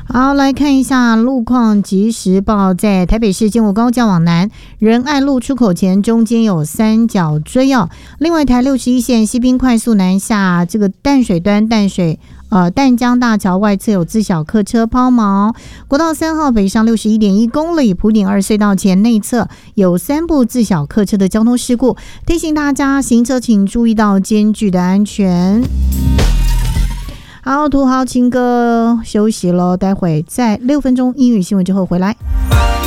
好，来看一下路况即时报，在台北市建国高架往南仁爱路出口前中间有三角锥哦。另外台61线西滨快速南下这个淡水端淡江大桥外侧有自小客车抛锚，国道3号北上61.1公里埔顶2隧道前内侧有3部自小客车的交通事故，提醒大家行车请注意到间距的安全。好，土豪情歌休息咯，待会在6分钟英语新闻之后回来。